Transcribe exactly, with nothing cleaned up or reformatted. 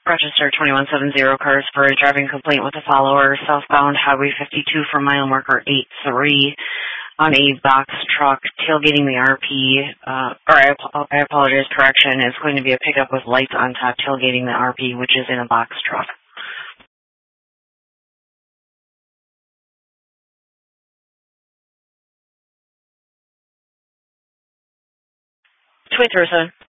Rochester twenty-one seventy cars for a driving complaint with a follower southbound Highway fifty-two for mile marker eight three on a box truck tailgating the R P. Uh, or I, I apologize, correction. It's going to be a pickup with lights on top tailgating the R P, which is in a box truck. twenty-three, son.